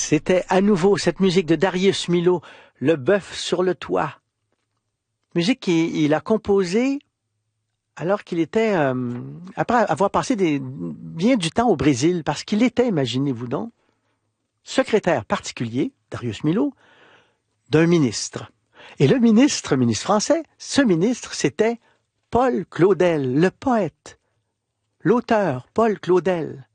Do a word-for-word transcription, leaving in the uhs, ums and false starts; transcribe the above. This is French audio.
C'était à nouveau cette musique de Darius Milhaud, Le bœuf sur le toit. Musique qu'il a composée alors qu'il était, euh, après avoir passé des, bien du temps au Brésil, parce qu'il était, imaginez-vous donc, secrétaire particulier, Darius Milhaud, d'un ministre. Et le ministre, ministre français, ce ministre, c'était Paul Claudel, le poète, l'auteur Paul Claudel.